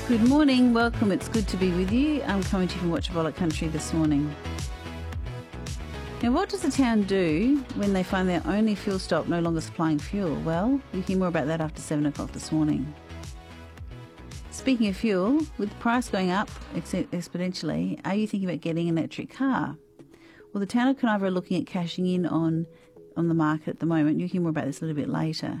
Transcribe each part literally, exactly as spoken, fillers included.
Good morning, welcome, it's good to be with you. I'm coming to you from Watchabolla Country this morning. Now, what does the town do when they find their only fuel stop no longer supplying fuel? Well, you'll hear more about that after seven o'clock this morning. Speaking of fuel, with the price going up ex- exponentially, are you thinking about getting an electric car? Well, the town of Carnarvon are looking at cashing in on, on the market at the moment. You'll hear more about this a little bit later.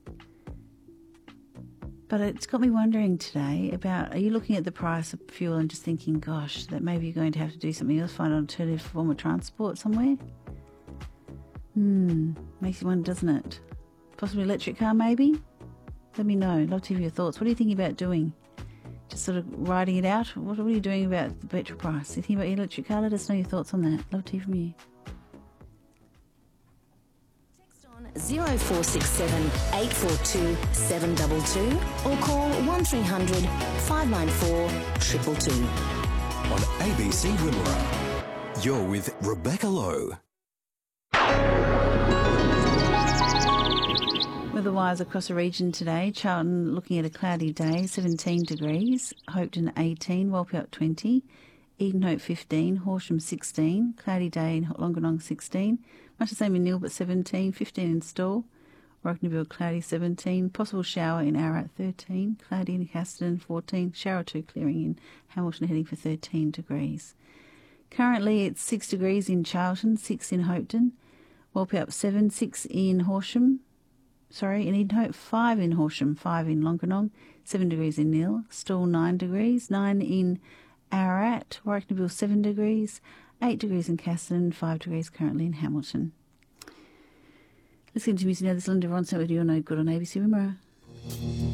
But it's got me wondering today about, are you looking at the price of fuel and just thinking, gosh, that maybe you're going to have to do something else, find an alternative form of transport somewhere? Hmm, makes you wonder, doesn't it? Possibly an electric car, maybe? Let me know. Love to hear your thoughts. What are you thinking about doing? Just sort of riding it out? What are you doing about the petrol price? You think about your electric car? Let us know your thoughts on that. Love to hear from you. zero four six seven eight four two seven two two or call one three hundred five nine four two two two. On A B C Wimmera, you're with Rebecca Lowe. Weather-wise across the region today, Charlton looking at a cloudy day, seventeen degrees, Hopetoun eighteen, Walpurgis twenty, Edenhope fifteen, Horsham sixteen, cloudy day in Longanong sixteen, much the same in Neil but seventeen, fifteen in Stawell, Rockneyville cloudy seventeen, possible shower in Ararat thirteen, cloudy in Casterton fourteen, shower two clearing in Hamilton heading for thirteen degrees. Currently it's six degrees in Charlton, six in Hopetoun, Walpurgis seven, six in Horsham, sorry, in Edenhope, five in Horsham, five in Longanong, seven degrees in Neil, Stawell nine degrees, nine in Ararat, Warwickneville seven degrees, eight degrees in Casterton, five degrees currently in Hamilton. Let's get into music now. This is Linda Ronson with You No Good on A B C Wimmera.